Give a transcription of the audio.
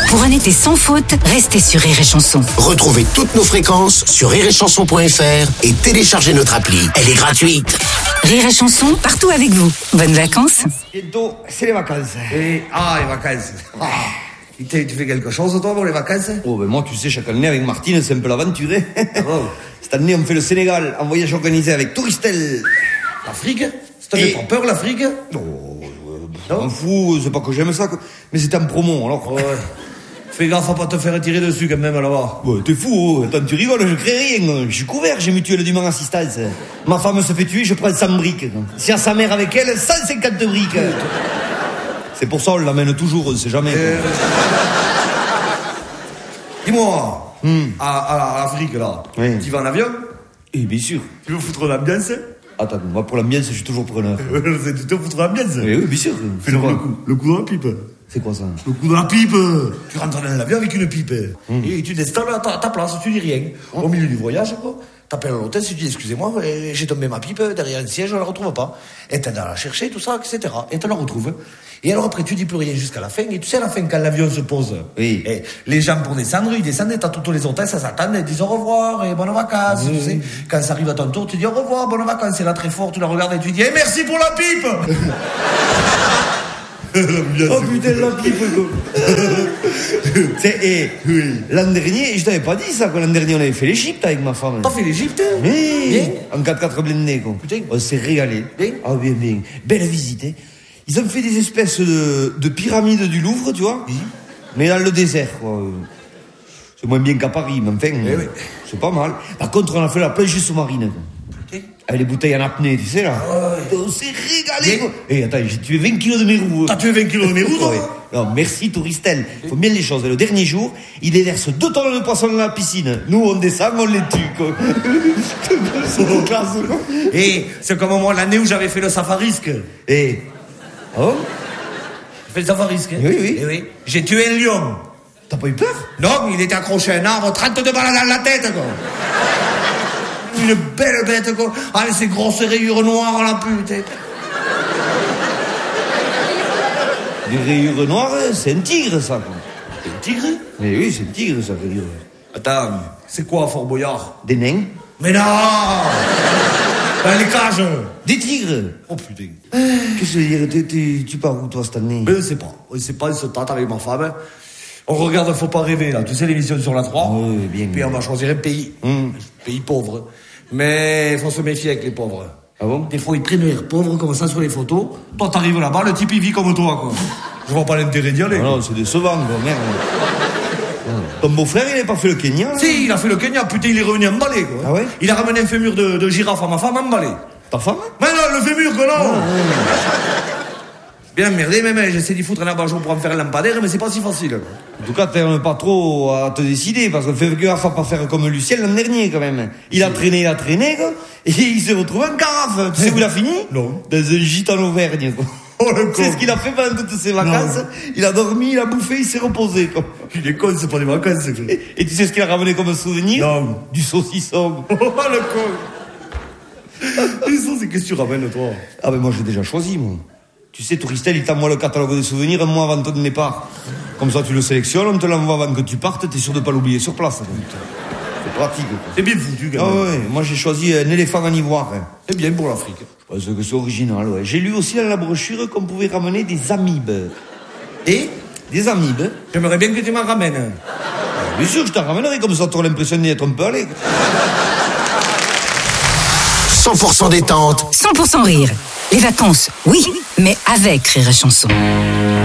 Pour un été sans faute, restez sur Rire et Chanson. Retrouvez toutes nos fréquences sur rireetchanson.fr et téléchargez notre appli. Elle est gratuite. Rire et Chanson, partout avec vous. Bonnes vacances. Bientôt, c'est les vacances. Les vacances. Tu fais quelque chose, toi, pour les vacances? Oh, ben moi, tu sais, chaque année, avec Martine, c'est un peu l'aventure, hein. Oh. Cette année, on fait le Sénégal, en voyage organisé avec Touristel. L'Afrique? Ça te fait pas peur, l'Afrique? Non, m'en fous, c'est pas que j'aime ça, mais c'est en promo, alors. Ouais. Fais gaffe à pas te faire tirer dessus, quand même, là-bas. Ouais, t'es fou, oh. Attends, tu rigoles, je crée rien. Je suis couvert, j'ai mutuelle d'humain assistance. Ma femme se fait tuer, je prends 100 briques. Si à sa mère avec elle, 150 briques. C'est pour ça, on l'amène toujours, on sait jamais. Dis-moi, à l'Afrique, là, oui. Tu vas en avion? Eh bien sûr. Tu veux foutre l'ambiance? Attends, moi pour l'ambiance, je suis toujours preneur. Tu te foutre l'ambiance? Oui, bien sûr. Fais le coup dans la pipe. C'est quoi ça? Le coup de la pipe. Tu rentres dans l'avion avec une pipe. Et tu t'installes à ta place, tu dis rien. Au milieu du voyage, quoi. T'appelles à l'hôtel, tu dis excusez-moi, j'ai tombé ma pipe derrière un siège, je la retrouve pas. Et t'as à la chercher, tout ça, etc. Et tu la retrouves. Et alors après, tu dis plus rien jusqu'à la fin. Et tu sais, à la fin, quand l'avion se pose, oui. Et les gens pour descendre, ils descendent, et t'as tous les hôtels, ça s'attend, ils disent au revoir et bonnes vacances. Tu sais. Quand ça arrive à ton tour, tu dis au revoir, bonnes vacances. Et là, très fort, tu la regardes et tu dis merci pour la pipe. Oh putain, la pipe, l'an dernier, je t'avais pas dit ça, que l'an dernier on avait fait l'Égypte avec ma femme. T'as fait l'Égypte? Oui, en 4x4 blindé, quoi. Putain. On s'est régalé. Bien. Ah, bien. Belle visite, hein. Ils ont fait des espèces de pyramides du Louvre, tu vois, mais dans le désert, quoi. C'est moins bien qu'à Paris, mais enfin, c'est pas mal. Par contre, on a fait la plage sous-marine, quoi. Avec les bouteilles en apnée, tu sais, là. On s'est régalé, quoi. Et attends, j'ai tué 20 kilos de mérou. T'as tué 20 kilos de mérou, toi? Non, merci Touristel. Faut bien les choses. Le dernier jour, ils déversent 2 tonnes de poissons dans la piscine. Nous, on descend, on les tue, quoi. C'est trop classe, quoi. Et c'est comme moi l'année où j'avais fait le safarisque. Et... Oh? J'ai fait le safarisque. Oui. Et oui. J'ai tué un lion. T'as pas eu peur? Non, il était accroché à un arbre, 32 balles dans la tête, quoi. Une belle bête, quoi. Avec ses grosses rayures noires, la putain. Des rayures noires, c'est un tigre, ça, quoi. C'est un tigre? Mais oui, c'est un tigre, ça veut dire. Attends, c'est quoi, Fort Boyard? Des nains? Mais non! Dans les cages! Des tigres! Oh putain. Qu'est-ce que je veux dire? Tu pars où, toi, cette année? Mais on sait pas, on se tâte avec ma femme. On regarde Faut pas rêver, là. Tu sais, l'émission sur la 3. Oui, bien. Puis on va choisir un pays. Un pays pauvre. Mais il faut se méfier avec les pauvres. Ah bon? Des fois, ils prennent l'air pauvre comme ça sur les photos. Toi, t'arrives là-bas, le type, il vit comme toi, quoi. Je vois pas l'intérêt d'y aller. Non, c'est décevant, quoi, merde. Ton beau-frère, il avait pas fait le Kenya, là? Si, il a fait le Kenya, putain, il est revenu emballé, quoi. Ah ouais? Il a ramené un fémur de girafe à ma femme emballé. Ta femme? Mais non, le fémur, quoi, non! Bien merdé, même, j'essaie d'y foutre un abat-jour pour en faire un lampadaire, mais c'est pas si facile, quoi. En tout cas, t'aimes pas trop à te décider, parce que fais gaffe à pas faire comme Lucien l'an dernier, quand même. Il a traîné, quoi, et il s'est retrouvé en carafe. Tu sais où il a fini? Non. Dans un gîte en Auvergne, quoi. Oh, le con. C'est ce qu'il a fait pendant toutes ses vacances. Non. Il a dormi, il a bouffé, il s'est reposé, quoi. Il est con, c'est pas des vacances, c'est quoi. Et tu sais ce qu'il a ramené comme souvenir? Non. Du saucisson. Oh, le con. Les sauces, c'est qu'est-ce que tu ramènes, toi? Ah, ben moi, j'ai déjà choisi, moi. Tu sais, Touristel, il t'envoie le catalogue des souvenirs un mois avant ton départ. Comme ça, tu le sélectionnes, on te l'envoie avant que tu partes, t'es sûr de pas l'oublier sur place. C'est pratique, quoi. C'est bien foutu, quand même. Ah ouais, moi j'ai choisi un éléphant en ivoire. C'est bien pour l'Afrique. Je pense que c'est original, ouais. J'ai lu aussi dans la brochure qu'on pouvait ramener des amibes. Et? Des amibes. J'aimerais bien que tu m'en ramènes. Bien sûr, je t'en ramènerai, comme ça t'auras l'impression d'y être un peu allé. 100% détente. 100% rire. Les vacances, oui, mais avec Rire et Chanson.